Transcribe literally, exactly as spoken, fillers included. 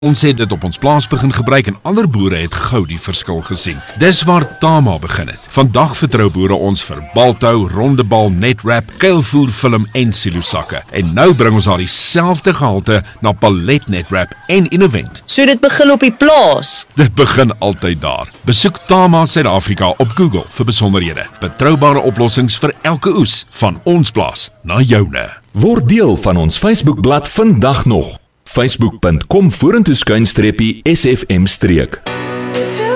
Ons het dit op ons plaas begin gebruik en ander boere het gou die verskil gesien. Dis waar Tama begin het. Vandag vertrou boere ons vir baltou, rondebal, netwrap, kuilvoerfilm en silosakke. En nou bring ons daar dieselfde gehalte na palet netwrap en Innovent. So dit begin op die plaas. Dit begin altyd daar. Besoek Tama Suid-Afrika op Google vir besonderhede. Betroubare oplossings vir elke oes, van ons plaas na joune. Word deel van ons Facebookblad vandag nog. Facebook punt com vorentoe skuinstreepie S F M streek.